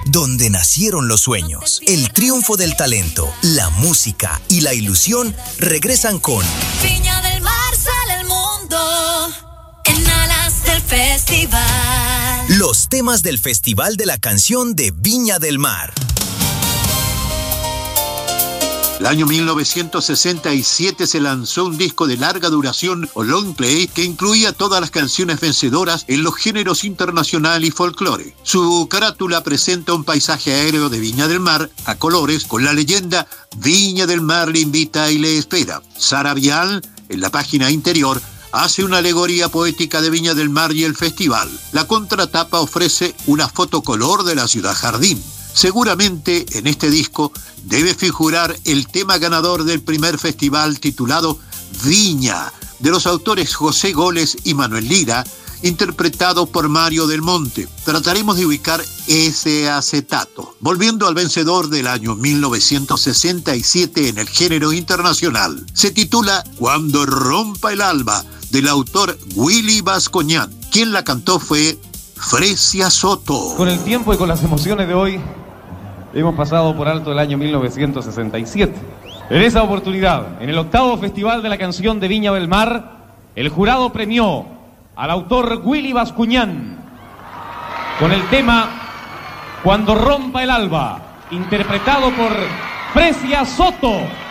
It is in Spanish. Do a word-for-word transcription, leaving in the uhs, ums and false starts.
donde nacieron los sueños, el triunfo del talento, la música y la ilusión regresan con Viña del Mar sale al mundo en alas del festival. Los temas del Festival de la Canción de Viña del Mar. El año mil novecientos sesenta y siete se lanzó un disco de larga duración o long play que incluía todas las canciones vencedoras en los géneros internacional y folclore. Su carátula presenta un paisaje aéreo de Viña del Mar a colores con la leyenda Viña del Mar le invita y le espera. Sara Vial, en la página interior, hace una alegoría poética de Viña del Mar y el festival. La contratapa ofrece una fotocolor de la ciudad jardín. Seguramente en este disco debe figurar el tema ganador del primer festival titulado Viña, de los autores José Goles y Manuel Lira, interpretado por Mario del Monte. Trataremos de ubicar ese acetato. Volviendo al vencedor del año mil novecientos sesenta y siete en el género internacional, se titula Cuando rompa el alba, del autor Willy Bascoñán. Quien la cantó fue Fresia Soto. Con el tiempo y con las emociones de hoy, hemos pasado por alto el año mil novecientos sesenta y siete. En esa oportunidad, en el octavo Festival de la Canción de Viña del Mar, el jurado premió al autor Willy Bascuñán con el tema Cuando rompa el alba, interpretado por Fresia Soto.